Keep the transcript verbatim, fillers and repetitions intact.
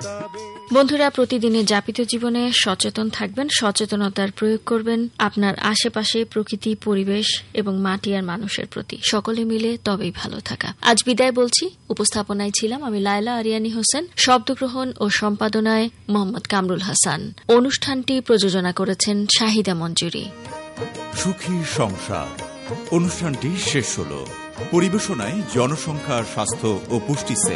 বন্ধুরা, প্রতিদিনের যাপিত জীবনে সচেতন থাকবেন, সচেতনতার প্রয়োগ করবেন আপনার আশেপাশে প্রকৃতি, পরিবেশ এবং মাটি আর মানুষের প্রতি। সকলে মিলে তবেই ভালো থাকা। আজ বিদায় বলছি। উপস্থাপনায় ছিলাম আমি লায়লা আরিয়ানী হোসেন, শব্দগ্রহণ ও সম্পাদনায় মোহাম্মদ কামরুল হাসান। অনুষ্ঠানটি প্রযোজনা করেছেন শাহিদা মঞ্জুরি। সুখী সংসার অনুষ্ঠানটি শেষ হল। পরিবেশনায় জনসংখ্যা, স্বাস্থ্য ও পুষ্টি সেল।